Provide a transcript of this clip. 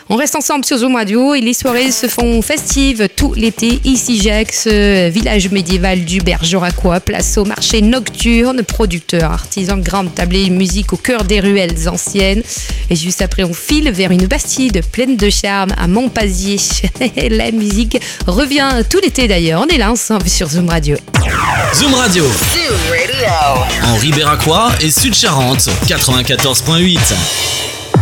On reste ensemble sur Zoom Radio et les soirées se font festives tout l'été. Ici Gex, village médiéval du Bergeracois, place au marché nocturne, producteurs, artisans, grandes tablées, musique au cœur des ruelles anciennes. Et juste après, on file vers une bastide pleine de charme à Montpazier. La musique revient tout l'été d'ailleurs. On est là ensemble sur Zoom Radio. Zoom Radio. Zoom Radio. En Ribéracois et Sud-Charente, 94.8.